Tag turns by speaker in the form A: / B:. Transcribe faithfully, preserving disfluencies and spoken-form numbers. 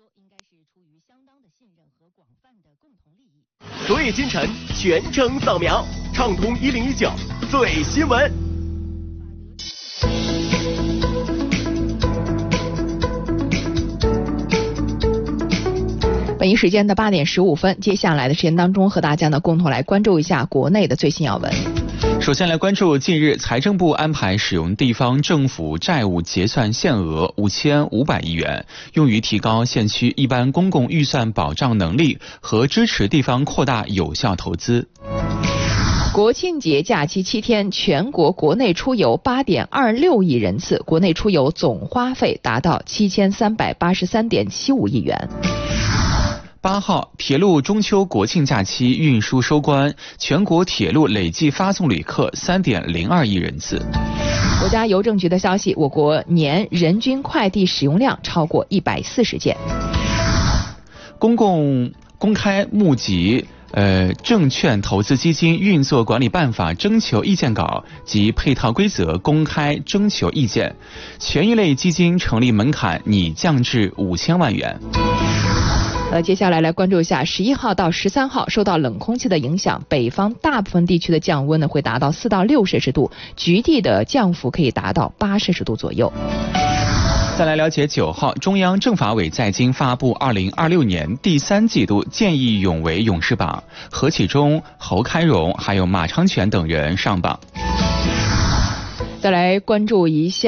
A: 应该是出于相当的信任和广泛的共同利益。
B: 昨夜今晨全程扫描，畅通一零一九最新闻。
C: 北京时间的八点十五分，接下来的时间当中，和大家呢共同来关注一下国内的最新要闻。
D: 首先来关注近日财政部安排使用地方政府债务结算限额五千五百亿元，用于提高县区一般公共预算保障能力和支持地方扩大有效投资。
C: 国庆节假期七天，全国国内出游八点二六亿人次，国内出游总花费达到七千三百八十三点七五亿元。
D: 八号，铁路中秋国庆假期运输收官，全国铁路累计发送旅客三点零二亿人次。
C: 国家邮政局的消息，我国年人均快递使用量超过一百四十件。
D: 公共公开募集呃，证券投资基金运作管理办法征求意见稿及配套规则公开征求意见，权益类基金成立门槛拟降至五千万元。
C: 呃，接下来来关注一下，十一号到十三号受到冷空气的影响，北方大部分地区的降温呢会达到四到六摄氏度，局地的降幅可以达到八摄氏度左右。
D: 再来了解九号，中央政法委在京发布二零二六年第三季度见义勇为勇士榜，何启忠、侯开荣还有马昌全等人上榜。
C: 再来关注一下